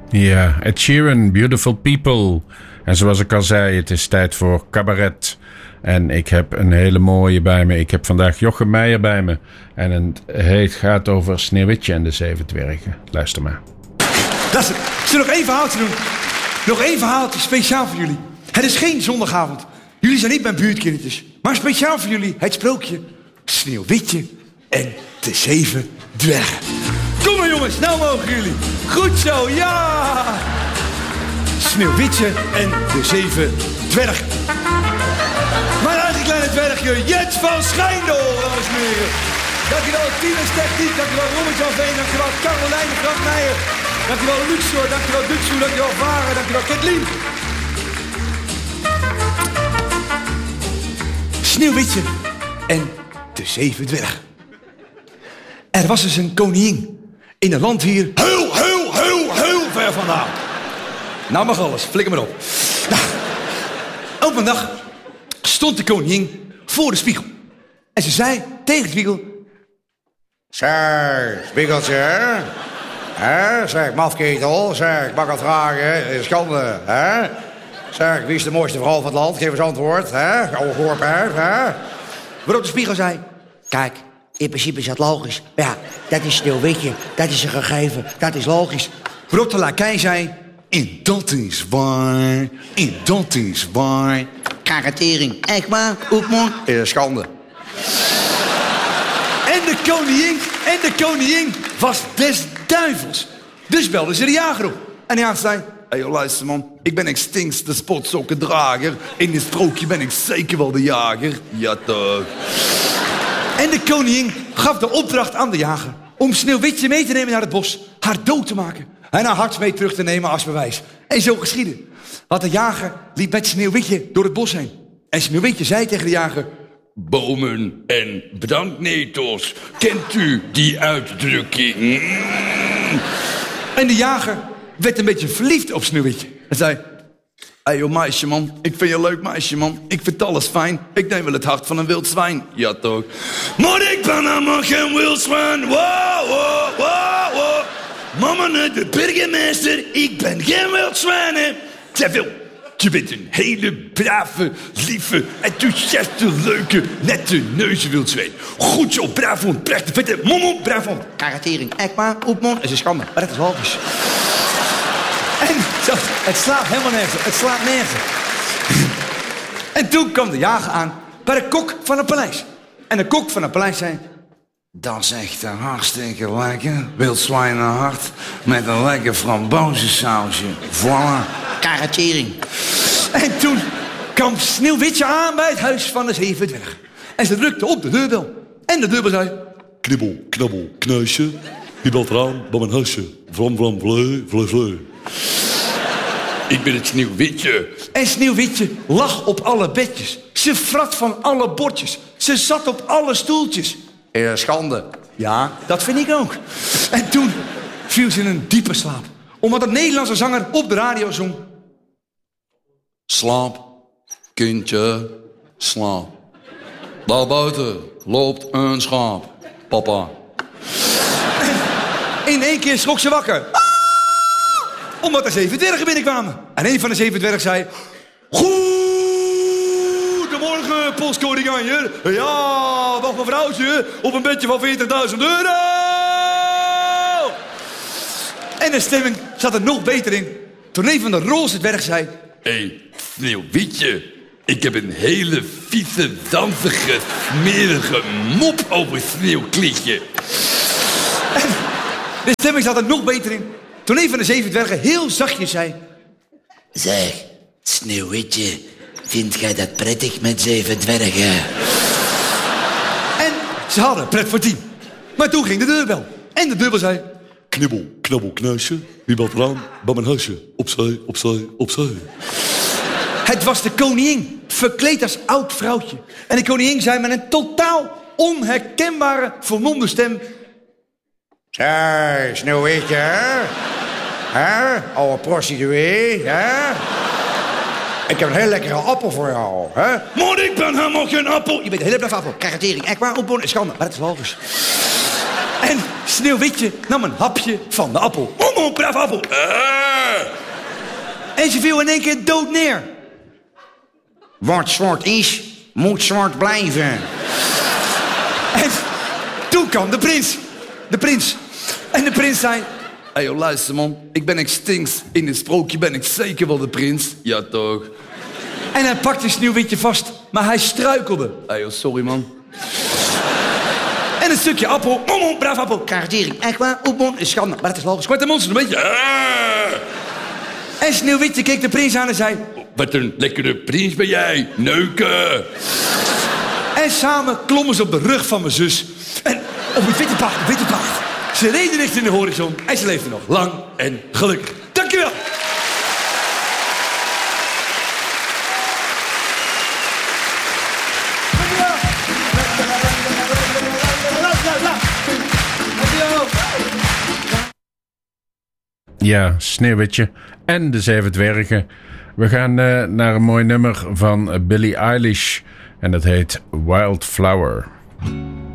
Ja, Ed Sheeran, Beautiful People. En zoals ik al zei, het is tijd voor cabaret. En ik heb een hele mooie bij me. Ik heb vandaag Jochem Meijer bij me. En het gaat over Sneeuwwitje en de 7 dwergen. Luister maar. Dat is het. Ik zal nog één verhaaltje doen. Nog één verhaaltje speciaal voor jullie. Het is geen zondagavond. Jullie zijn niet mijn buurtkindertjes. Maar speciaal voor jullie het sprookje Sneeuwwitje en de 7 dwergen. Kom maar jongens, nou mogen jullie. Goed zo, ja! Sneeuwwitje en de 7 dwergen. Mijn eigen kleine dwergje, Jet van Schijndel, dames en heren. Dankjewel Tinus Techniek, dankjewel Robert-Jan Veen, dankjewel Caroline Frank Meijer. Dankjewel Luxor, dankjewel Dutsu, dankjewel Varen, dankjewel Kathleen. Sneeuwwitje en de 7 dwergen. Er was dus een koningin in een land hier heel ver vandaan. Nou mag alles, flikker maar op. Nou, op een dag stond de koningin voor de spiegel. En ze zei tegen de spiegel... Zeg, spiegeltje, hè? Zeg, mafketel, zeg, mag ik wat vragen? Schande, hè? Zeg, wie is de mooiste vrouw van het land? Geef eens antwoord, hè? Oude goorpijp, hè? Waarop de spiegel zei... Kijk, in principe is dat logisch. Ja, dat is Sneeuwwitje, dat is een gegeven, dat is logisch. Waarop de lakij zei... En dat is waar, en dat is waar. Karatering, echt waar, Oekman? Schande. En de koningin was des duivels. Dus belde ze de jager op. En de jager zei... Hé, hey, luister man, ik ben extinct de spotsokkendrager. In dit sprookje ben ik zeker wel de jager. Ja toch. En de koningin gaf de opdracht aan de jager... om Sneeuwwitje mee te nemen naar het bos, haar dood te maken... en haar hart mee terug te nemen als bewijs. En zo geschiedde. Want de jager liep met Sneeuwwitje door het bos heen. En Sneeuwwitje zei tegen de jager... Bomen en brandnetels, kent u die uitdrukking? En de jager werd een beetje verliefd op Sneeuwwitje. En zei... Hé joh meisje man, ik vind je een leuk meisje man. Ik vind alles fijn, ik neem wel het hart van een wild zwijn. Ja toch. Maar ik ben helemaal geen wild zwijn. Wow. Mama, de burgemeester, ik ben geen wild zwijn. Terwijl, je bent een hele brave, lieve, enthousiaste, leuke, nette neuzenwild zwijn. Goed zo, braaf hond, prachtig, vette, momo, braaf hond. Karatering, echt waar, Oekman? Dat is een schande, maar dat is logisch. En het slaat helemaal nergens op. Het slaat nergens op. En toen kwam de jager aan bij de kok van het paleis. En de kok van het paleis zei... Dat is echt een hartstikke lekker wildzwijnenhart met een lekker frambozensausje. Voilà. Karatering. En toen kwam Sneeuwwitje aan bij het huis van de 7 dwergen. En ze drukte op de deurbel. En de deurbel zei... Knibbel, knabbel, knuisje. Wie belt eraan bij mijn huisje? Vlam, vlam, vleu, vleu, vleu. Ik ben het Sneeuwwitje. En Sneeuwwitje lag op alle bedjes. Ze frat van alle bordjes. Ze zat op alle stoeltjes. Schande. Ja, dat vind ik ook. En toen viel ze in een diepe slaap. Omdat een Nederlandse zanger op de radio zong... Slaap, kindje, slaap. Daar buiten loopt een schaap, papa. In één keer schrok ze wakker. Ah! Omdat er 7 dwergen binnenkwamen. En een van de 7 dwergen zei... Goedemorgen, postkoninganje. Ja, wacht mevrouwtje. Op een bedje van €40.000. En de stemming zat er nog beter in. Toen een van de roze dwergen zei... Hé, Sneeuwwitje. Ik heb een hele vieze, danzige, smerige mop over Sneeuwklietje. En de stemming zat er nog beter in. Toen een van de 7 dwergen heel zachtjes zei... Zeg, Sneeuwwitje, vind jij dat prettig met 7 dwergen? En ze hadden pret voor 10. Maar toen ging de deurbel. En de deurbel zei... Knibbel, knabbel, knuisje. Wie belt eraan bij mijn huisje? Opzij, opzij, opzij. Het was de koningin, verkleed als oud vrouwtje. En de koningin zei met een totaal onherkenbare, vermomde stem... Zeg, Sneeuwwitje, hè? Oude prostituee, hè? Ik heb een heel lekkere appel voor jou, hè? Maar ik ben helemaal geen appel. Je bent een hele brave appel. Karatering, echt waar, opbonen, schande. Maar dat is logisch. En Sneeuwwitje nam een hapje van de appel. Mama, braaf appel. En ze viel in één keer dood neer. Wat zwart is, moet zwart blijven. En toen kwam de prins. De prins. En de prins zei... Hé, joh, luister man, ik ben extinct. In dit sprookje ben ik zeker wel de prins. Ja, toch? En hij pakte Sneeuwwitje vast, maar hij struikelde. Hé, joh, sorry man. En een stukje appel. Mama, braaf appel. Kaartering, echt waar, opmond, is schande. Maar dat is logisch. Kwart de monster, een beetje. En Sneeuwwitje keek de prins aan en zei... Wat een lekkere prins ben jij. Neuken. En samen klommen ze op de rug van mijn zus. En op het witte paard. Ze reden richting de horizon en ze leefden nog lang en gelukkig. Dankjewel. Ja, Sneeuwwitje en de 7 dwergen. We gaan naar een mooi nummer van Billie Eilish. En dat heet Wildflower.